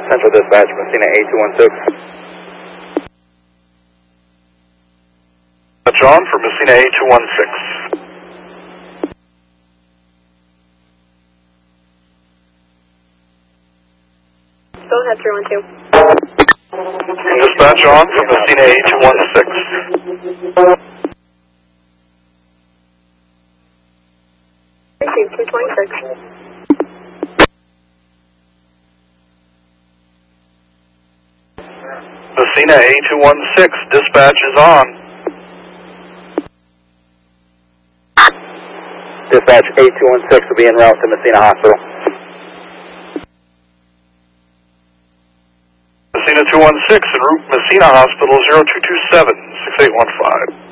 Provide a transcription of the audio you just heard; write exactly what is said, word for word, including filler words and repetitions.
Central Dispatch, Messina A two one six. John for Messina A two one six. Go ahead, three one two. Dispatch on for Messina A two one six. Receive two twenty-six. Messina A two one six, dispatch is on. Dispatch A two one six will be en route to Messina Hospital. Messina two one six, en route Messina Hospital zero two two seven, six eight one five.